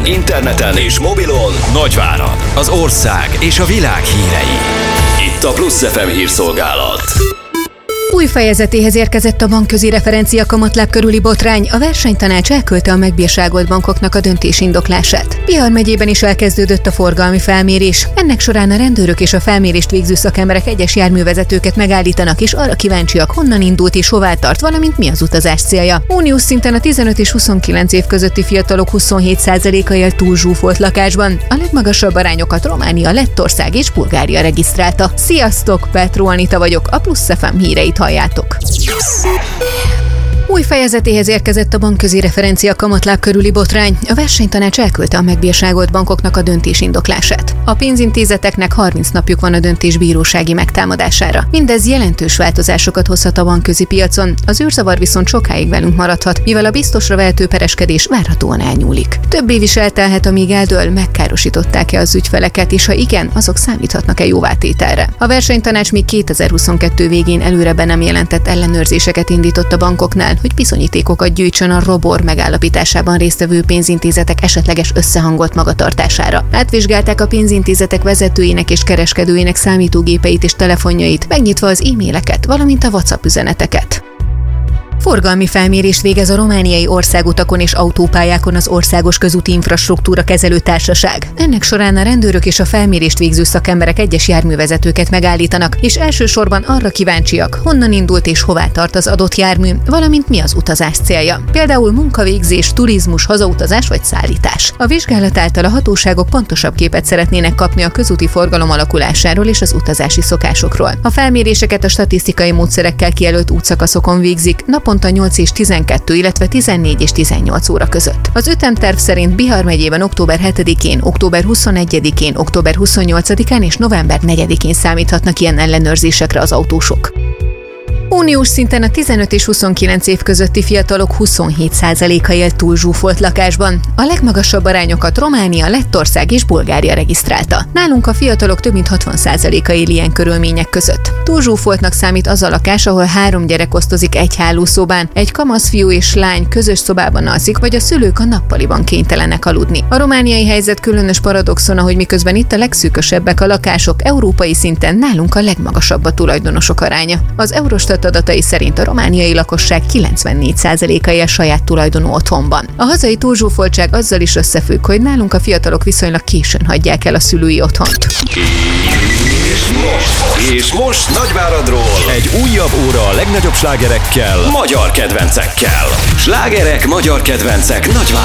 interneten és mobilon Nagyvárad, az ország és a világ hírei. Itt a Plusz FM hírszolgálat. Új fejezetéhez érkezett a bankközi referencia kamatláb körüli botrány, a versenytanács elküldte a megbírságolt bankoknak a döntés indoklását. Bihar megyében is elkezdődött a forgalmi felmérés. Ennek során a rendőrök és a felmérést végző szakemberek egyes járművezetőket megállítanak, és arra kíváncsiak, honnan indult és hová tart, valamint mi az utazás célja. Uniós szinten a 15 és 29 év közötti fiatalok 27%-a él túlzsúfolt lakásban. A legmagasabb arányokat Románia, Lettország és Bulgária regisztrálta. Sziasztok, Petró Anita vagyok, a Plusz FM híreit halljátok. Új fejezetéhez érkezett a bankközi referencia kamatláb körüli botrány. A versenytanács elküldte a megbírságolt bankoknak a döntés indoklását. A pénzintézeteknek 30 napjuk van a döntés bírósági megtámadására. Mindez jelentős változásokat hozhat a bankközi piacon, az űrzavar viszont sokáig velünk maradhat, mivel a biztosra vehető pereskedés várhatóan elnyúlik. Több év is eltelhet, amíg eldől, megkárosították-e az ügyfeleket, és ha igen, azok számíthatnak-e jóvátételre. A versenytanács még 2022 végén előre be nem jelentett ellenőrzéseket indított a bankoknál, hogy bizonyítékokat gyűjtsön a ROBOR megállapításában résztvevő pénzintézetek esetleges összehangolt magatartására. Átvizsgálták a pénzintézetek vezetőinek és kereskedőinek számítógépeit és telefonjait, megnyitva az e-maileket, valamint a WhatsApp üzeneteket. Forgalmi felmérést végez a romániai országutakon és autópályákon az Országos Közúti Infrastruktúra Kezelő Társaság. Ennek során a rendőrök és a felmérést végző szakemberek egyes járművezetőket megállítanak, és elsősorban arra kíváncsiak, honnan indult és hová tart az adott jármű, valamint mi az utazás célja. Például munkavégzés, turizmus, hazautazás vagy szállítás. A vizsgálat által a hatóságok pontosabb képet szeretnének kapni a közúti forgalom alakulásáról és az utazási szokásokról. A felméréseket a statisztikai módszerekkel kijelölt útszakaszokon végzik, naponta 8 és 12, illetve 14 és 18 óra között. Az ütemterv szerint Bihar megyében október 7-én, október 21-én, október 28-án és november 4-én számíthatnak ilyen ellenőrzésekre az autósok. Uniós szinten a 15 és 29 év közötti fiatalok 27%-a él túlzsúfolt lakásban. A legmagasabb arányokat Románia, Lettország és Bulgária regisztrálta. Nálunk a fiatalok több mint 60%-a él ilyen körülmények között. Túlzsúfoltnak számít az a lakás, ahol 3 gyerek osztozik egy hálószobán, egy kamasz fiú és lány közös szobában alszik, vagy a szülők a nappaliban kénytelenek aludni. A romániai helyzet különös paradoxon, hogy miközben itt a legszűkösebbek a lakások, európai szinten nálunk a legmagasabb a tulajdonosok aránya. Az Eurostat adatai szerint a romániai lakosság 94%-a él saját tulajdonú otthonban. A hazai túlzsúfoltság azzal is összefügg, hogy nálunk a fiatalok viszonylag későn hagyják el a szülői otthont. És most Nagyváradról egy újabb óra a legnagyobb slágerekkel, magyar kedvencekkel. Slágerek, magyar kedvencek Nagyvárad.